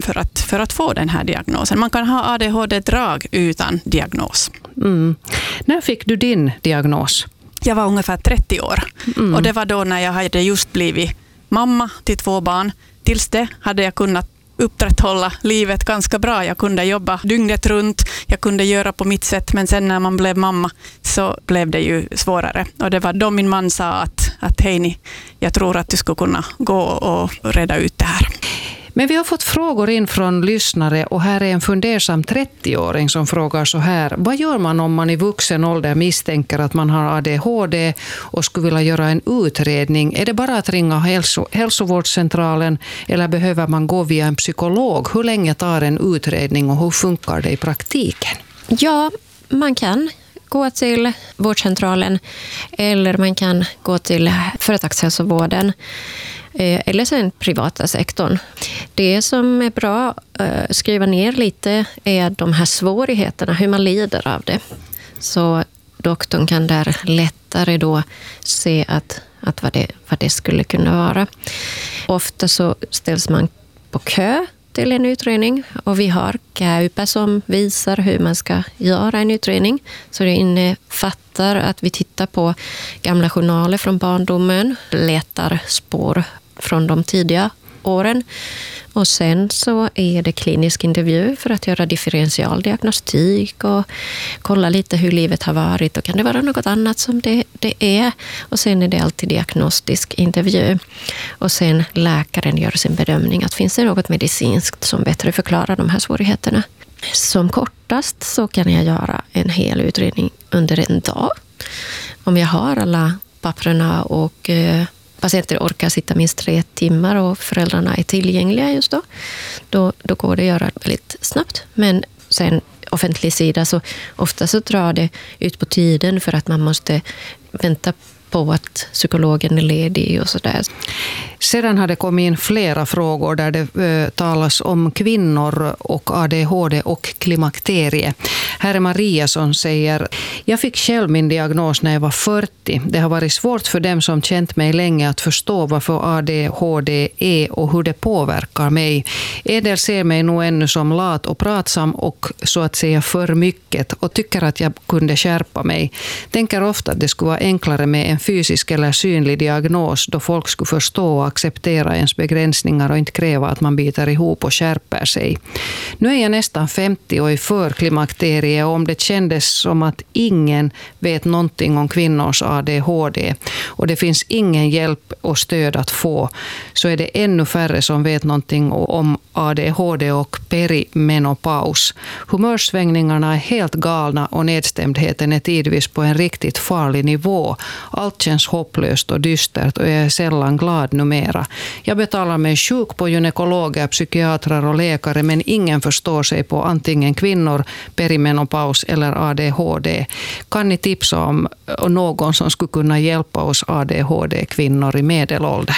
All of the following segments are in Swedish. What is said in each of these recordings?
för att få den här diagnosen. Man kan ha ADHD-drag utan diagnos. När fick du din diagnos? Jag var ungefär 30 år. Och det var då när jag hade just blivit mamma till 2 barn. Tills det hade jag kunnat upprätthålla livet ganska bra. Jag kunde jobba dygnet runt, jag kunde göra på mitt sätt, men sen när man blev mamma så blev det ju svårare. Och det var då min man sa att hej, jag tror att du skulle kunna gå och reda ut det här. Men vi har fått frågor in från lyssnare och här är en fundersam 30-åring som frågar så här. Vad gör man om man i vuxen ålder misstänker att man har ADHD och skulle vilja göra en utredning? Är det bara att ringa hälsovårdscentralen eller behöver man gå via en psykolog? Hur länge tar en utredning och hur funkar det i praktiken? Ja, man kan gå till vårdcentralen eller man kan gå till företagshälsovården eller sen privata sektorn. Det som är bra att skriva ner lite är de här svårigheterna, hur man lider av det. Så doktorn kan där lättare då se att vad det skulle kunna vara. Ofta så ställs man på kö till en utredning och vi har KÄUPA som visar hur man ska göra en utredning. Så det innefattar att vi tittar på gamla journaler från barndomen, letar spår från de tidiga åren. Och sen så är det klinisk intervju för att göra differentialdiagnostik och kolla lite hur livet har varit och kan det vara något annat som det är. Och sen är det alltid diagnostisk intervju. Och sen läkaren gör sin bedömning att finns det något medicinskt som bättre förklarar de här svårigheterna. Som kortast så kan jag göra en hel utredning under en dag. Om jag har alla papperna och patienter orkar sitta minst 3 timmar och föräldrarna är tillgängliga just då går det att göra väldigt snabbt. Men sen offentlig sida så ofta så drar det ut på tiden för att man måste vänta på att psykologen är ledig och sådär. Sedan har det kommit in flera frågor där det talas om kvinnor och ADHD och klimakterie. Här är Maria som säger: jag fick själv min diagnos när jag var 40. Det har varit svårt för dem som känt mig länge att förstå varför ADHD är och hur det påverkar mig. En del ser mig nog ännu som lat och pratsam och så att säga för mycket och tycker att jag kunde skärpa mig. Tänker ofta att det skulle vara enklare med en fysisk eller synlig diagnos då folk skulle förstå och acceptera ens begränsningar och inte kräva att man biter ihop och skärper sig. Nu är jag nästan 50 och är för klimakterie och om det kändes som att ingen vet någonting om kvinnors ADHD och det finns ingen hjälp och stöd att få så är det ännu färre som vet någonting om ADHD och perimenopaus. Humörsvängningarna är helt galna och nedstämdheten är tidvis på en riktigt farlig nivå. Allt känns hopplöst och dystert och jag är sällan glad numera. Jag betalar mig sjuk på gynekologer, psykiatrer och läkare men ingen förstår sig på antingen kvinnor, perimenopaus eller ADHD. Kan ni tipsa om någon som skulle kunna hjälpa oss ADHD-kvinnor i medelåldern?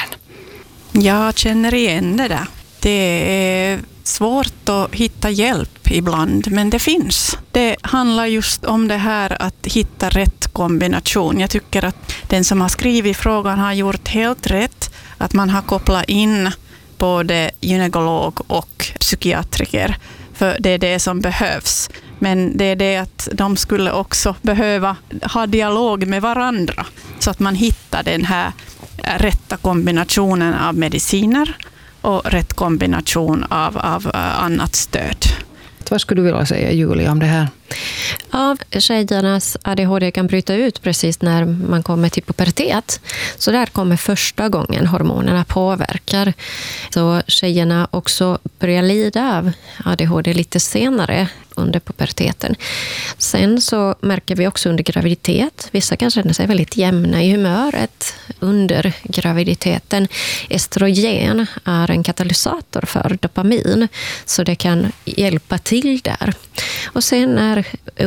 Jag känner igen det där. Det är svårt att hitta hjälp ibland, men det finns. Det handlar just om det här att hitta rätt kombination. Jag tycker att den som har skrivit frågan har gjort helt rätt. Att man har kopplat in både gynekolog och psykiatriker. För det är det som behövs. Men det är det att de skulle också behöva ha dialog med varandra. Så att man hittar den här rätta kombinationen av mediciner och rätt kombination av annat stöd. Vad skulle du vilja säga, Julia, om det här? Av tjejernas ADHD kan bryta ut precis när man kommer till pubertet. Så där kommer första gången hormonerna påverkar. Så tjejerna också börjar lida av ADHD lite senare under puberteten. Sen så märker vi också under graviditet. Vissa kan känna sig väldigt jämna i humöret under graviditeten. Estrogen är en katalysator för dopamin. Så det kan hjälpa till där. Och sen när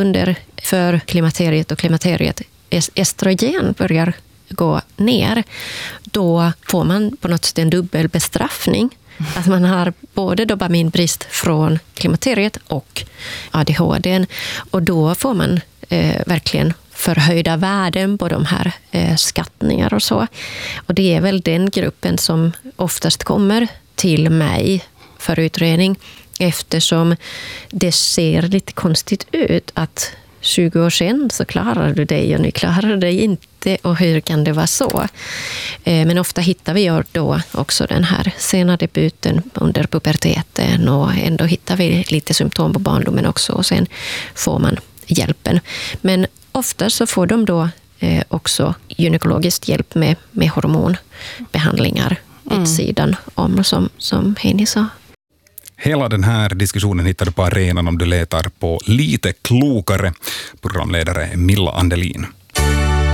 för klimakteriet och klimakteriet estrogen börjar gå ner, då får man på något sätt en dubbel bestraffning. Att man har både dopaminbrist från klimakteriet och ADHD. Och då får man verkligen förhöjda värden på de här skattningar och så. Och det är väl den gruppen som oftast kommer till mig för utredning, eftersom det ser lite konstigt ut att 20 år sedan så klarar du dig och nu klarar du dig inte, och hur kan det vara så? Men ofta hittar vi då också den här sena debuten under puberteten, och ändå hittar vi lite symptom på barndomen också, och sen får man hjälpen. Men ofta så får de då också gynekologisk hjälp med hormonbehandlingar vid sidan om, som Heini sa. Hela den här diskussionen hittar du på arenan om du letar på Lite klokare. Programledare Milla Andelin.